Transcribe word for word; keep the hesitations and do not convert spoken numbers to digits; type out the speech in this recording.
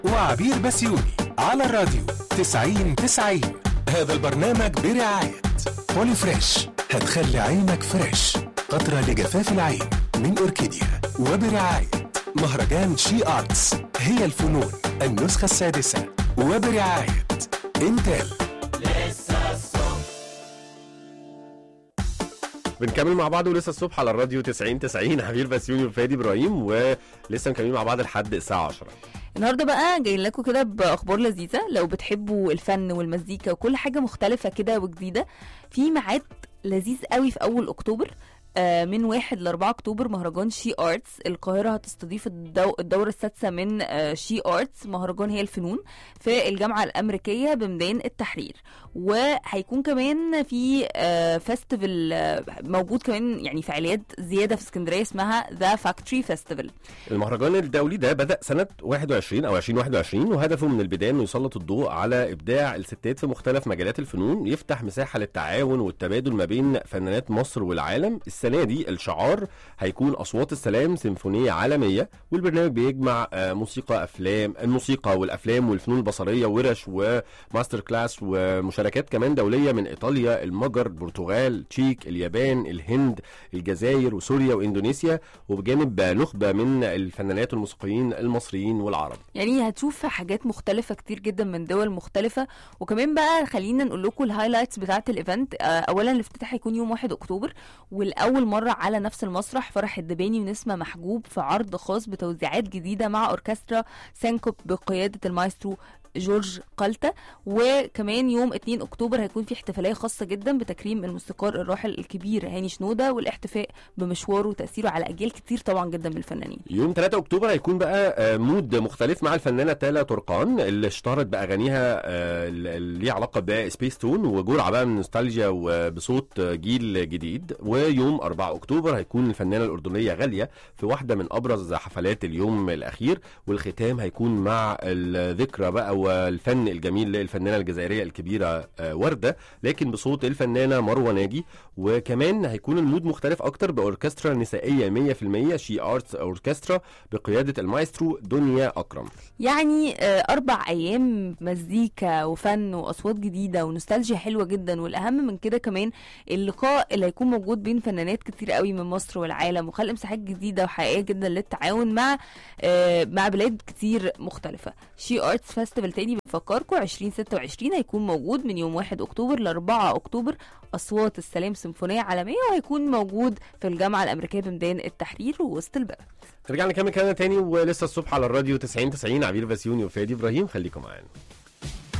وعبير بسيوني على الراديو تسعين تسعين. هذا البرنامج برعاية بولي فريش، هتخلي عينك فريش، قطرة لجفاف العين من أوركيديا. وبرعاية مهرجان شي آرتس، هي الفنون النسخة السادسة. وبرعاية انتل. بنكمل مع بعض ولسه الصبح على الراديو تسعين تسعين. عبير بسيوني وفادي ابراهيم، ولسه مكملين مع بعض لحد الساعه عشرة. النهارده بقى جايين لكم كده باخبار لذيذه. لو بتحبوا الفن والمزيكا وكل حاجه مختلفه كده وجديده، في ميعاد لذيذ قوي في اول اكتوبر، آه من واحد لأربعة أكتوبر مهرجان شي آرتس. القاهرة هتستضيف الدو... الدورة السادسة من آه شي آرتس، مهرجان هي الفنون، في الجامعة الأمريكية بميدان التحرير. وهيكون كمان في آه فيستيفال آه موجود كمان، يعني فعاليات زيادة في اسكندرية اسمها ذا فاكتوري فيستيفال. المهرجان الدولي ده بدأ سنة واحد وعشرين أو ألفين وواحد وعشرين، وهدفه من البداية إنه يسلط الضوء على إبداع الستات في مختلف مجالات الفنون، يفتح مساحة للتعاون والتبادل ما بين فنانات مصر والعالم. السنة دي الشعار هيكون أصوات السلام سيمفونية عالمية، والبرنامج بيجمع موسيقى أفلام الموسيقى والأفلام والفنون البصرية، ورش وماستر كلاس ومشاركات كمان دولية من إيطاليا، المجر، البرتغال، تشيك، اليابان، الهند، الجزائر وسوريا وإندونيسيا، وبجانب نخبة من الفنانات والموسيقيين المصريين والعرب. يعني هتشوف حاجات مختلفة كتير جدا من دول مختلفة. وكمان بقى خلينا نقول لكم الهايلايتس بتاعة الإيفنت. أولا الافتتاح هيكون يوم واحد أكتوبر، والأول مرة على نفس المسرح فرح الدباني ونسمة محجوب في عرض خاص بتوزيعات جديدة مع أوركسترا سانكوب بقيادة المايسترو جورج قلتة. وكمان يوم اتنين أكتوبر هيكون في احتفالية خاصة جدا بتكريم الموسيقار الراحل الكبير هاني شنودة، والاحتفاء بمشواره وتأثيره على أجيال كتير طبعا جدا من الفنانين. يوم تلاتة أكتوبر هيكون بقى مود مختلف مع الفنانة تالا ترقان، اللي اشتهرت بأغانيها اللي ليها علاقة بسبيس تون، وجرعة بقى من نوستالجيا وبصوت جيل جديد. ويوم أربعة أكتوبر هيكون الفنانة الأردنية غالية في واحدة من أبرز حفلات اليوم الأخير، والختام هيكون مع الذكرى بقى والفن الجميل للفنانة الجزائرية الكبيرة وردة، لكن بصوت الفنانة مروة ناجي. وكمان هيكون المود مختلف أكتر بأوركسترا نسائية مية في المية، شي آرتس أوركسترا بقيادة المايسترو دنيا أكرم. يعني أربع أيام مزيكا وفن وأصوات جديدة ونوستالجيا حلوة جدا. والأهم من كده كمان اللقاء اللي هيكون موجود بين فنانات كتير قوي من مصر والعالم، وخلق مساحات جديدة وحقيقية جدا للتعاون مع مع بلاد كتير مختلفة. شي آرتس فيستيفال تاني بفكركم عشرين ستة وعشرين هيكون موجود من يوم واحد أكتوبر لأربعة أكتوبر، أصوات السلام سيمفونية عالمية، وهيكون موجود في الجامعة الأمريكية بميدان التحرير ووسط البلد. رجعنا نكمل كلامنا تاني ولسه الصبح على الراديو تسعين تسعين. عبير بسيوني وفادي ابراهيم، خليكم معانا.